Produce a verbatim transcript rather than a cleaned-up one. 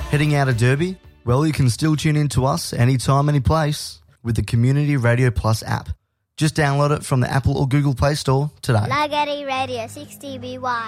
Heading out of Derby? Well, you can still tune in to us anytime, any place with the Community Radio Plus app. Just download it from the Apple or Google Play Store today. Lagari Radio sixty B Y.